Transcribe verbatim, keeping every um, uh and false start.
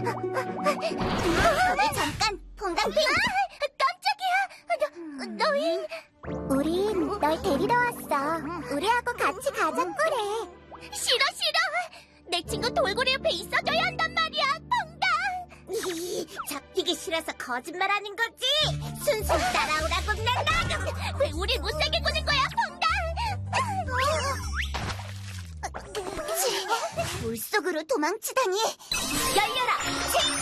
잠깐, 퐁당핑! 깜짝이야! 너, 너희... 우린 널 데리러 왔어. 우리하고 같이 가자, 꾸래. 싫어, 싫어! 내 친구 돌고래 옆에 있어줘야 한단 말이야, 퐁당! 잡히기 싫어서 거짓말하는 거지? 순순히 따라오라고 내가! 왜 우릴 못살게 구는 거야, 퐁당! 물속으로 도망치다니! 열려라!